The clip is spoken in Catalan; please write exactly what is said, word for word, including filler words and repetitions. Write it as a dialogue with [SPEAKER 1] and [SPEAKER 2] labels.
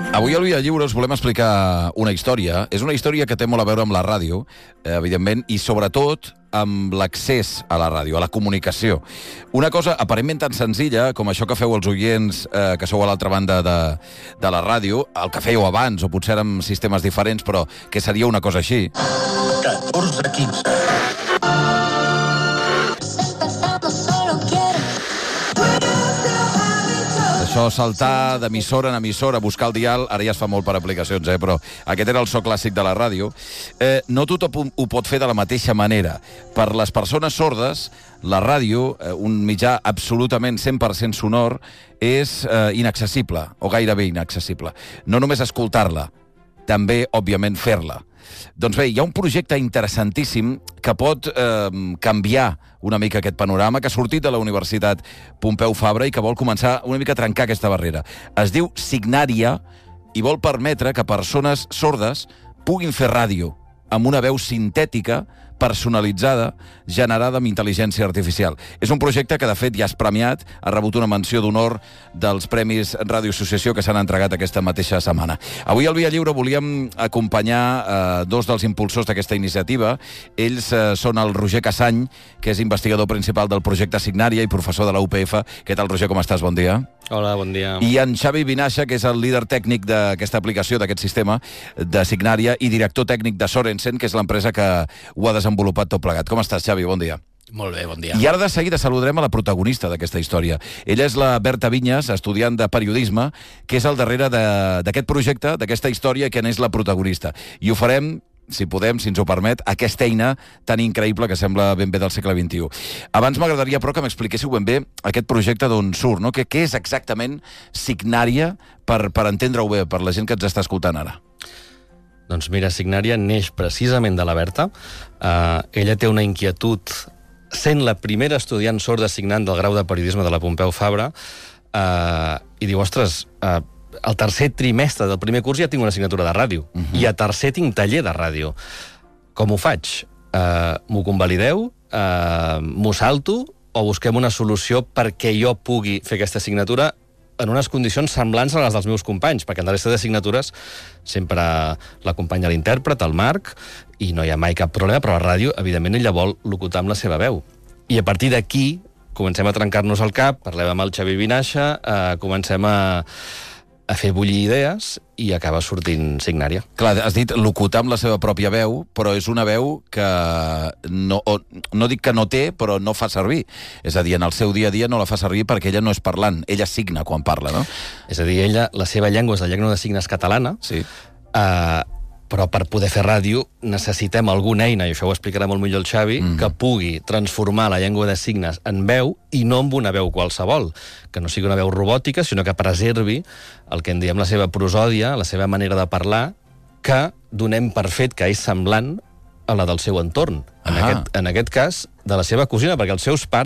[SPEAKER 1] Avui al Via Lliure us volem explicar una història. És una història que té molt a veure amb la ràdio, eh, evidentment, i sobretot amb l'accés a la ràdio, a la comunicació. Una cosa aparentment tan senzilla com això que feu els oients eh, que sou a l'altra banda de, de la ràdio, el que fèieu abans, o potser amb sistemes diferents, però que seria una cosa així.
[SPEAKER 2] catorze quinze.
[SPEAKER 1] Això, saltar d'emissora en emissora, buscar el dial, ara ja es fa molt per aplicacions, eh? Però aquest era el so clàssic de la ràdio. Eh, no tothom ho pot fer de la mateixa manera. Per les persones sordes, la ràdio, eh, un mitjà absolutament cent per cent sonor, és eh, inaccessible, o gairebé inaccessible. No només escoltar-la, també, òbviament, fer-la. Doncs bé, hi ha un projecte interessantíssim que pot eh, canviar una mica aquest panorama, que ha sortit de la Universitat Pompeu Fabra i que vol començar una mica a trencar aquesta barrera. Es diu Signària i vol permetre que persones sordes puguin fer ràdio amb una veu sintètica, personalitzada, generada amb intel·ligència artificial. És un projecte que, de fet, ja és premiat, ha rebut una menció d'honor dels Premis Ràdio Associació que s'han entregat aquesta mateixa setmana. Avui al Via Lliure volíem acompanyar eh, dos dels impulsors d'aquesta iniciativa. Ells eh, són el Roger Cassany, que és investigador principal del projecte Signària i professor de la U P F. Què tal, Roger, com estàs? Bon dia.
[SPEAKER 3] Hola, bon dia.
[SPEAKER 1] I en Xavi Vinaixa, que és el líder tècnic d'aquesta aplicació, d'aquest sistema de Signària, i director tècnic de Sorensen, que és l'empresa que ho ha desenvolupat tot plegat. Com estàs, Xavi? Bon dia.
[SPEAKER 4] Molt bé, bon dia.
[SPEAKER 1] I ara de seguida saludarem a la protagonista d'aquesta història. Ella és la Berta Vinyes, estudiant de periodisme, que és al darrere d'aquest projecte, d'aquesta història, que n'és la protagonista. I ho farem, si podem, si ens ho permet, aquesta eina tan increïble que sembla ben bé del segle vint-i-u. Abans m'agradaria, però, que m'expliquéssiu ben bé aquest projecte d'on surt, no? Què, què és exactament Signària, per, per entendre-ho bé, per la gent que ens està escoltant ara?
[SPEAKER 3] Doncs mira, Signària neix precisament de la Berta. Uh, ella té una inquietud, sent la primera estudiant sorda signant del grau de periodisme de la Pompeu Fabra, uh, i diu, ostres, uh, al tercer trimestre del primer curs ja tinc una assignatura de ràdio, uh -huh. i a tercer tinc taller de ràdio. Com ho faig? Uh, m'ho convalideu? Uh, m'ho salto? O busquem una solució perquè jo pugui fer aquesta assignatura en unes condicions semblants a les dels meus companys, perquè en la resta d'assignatures sempre l'acompanya l'intèrpret, el Marc, i no hi ha mai cap problema, però a la ràdio, evidentment, ella vol locutar amb la seva veu. I a partir d'aquí comencem a trencar-nos el cap, parlem amb el Xavi Vinaixa, eh, comencem a, a fer bullir idees i acaba sortint Signària.
[SPEAKER 1] Clar, has dit locutar amb la seva pròpia veu, però és una veu que no, o, no dic que no té, però no fa servir. És a dir, en el seu dia a dia no la fa servir perquè ella no és parlant, ella signa quan parla, no?
[SPEAKER 3] És a dir, ella, la seva llengua és la llengua de signes catalana,
[SPEAKER 1] sí.
[SPEAKER 3] eh, però per poder fer ràdio necessitem alguna eina, i això ho explicarà molt millor el Xavi, mm. que pugui transformar la llengua de signes en veu, i no amb una veu qualsevol, que no sigui una veu robòtica, sinó que preservi el que en diem la seva prosòdia, la seva manera de parlar, que donem per fet que és semblant a la del seu entorn. En,
[SPEAKER 1] ah.
[SPEAKER 3] aquest, en aquest cas, de la seva cosina, perquè els seus pares